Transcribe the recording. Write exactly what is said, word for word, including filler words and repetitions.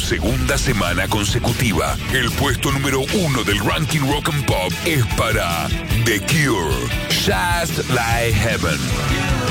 segunda semana consecutiva, el puesto número uno del ranking Rock and Pop es para The Cure, Just Like Heaven.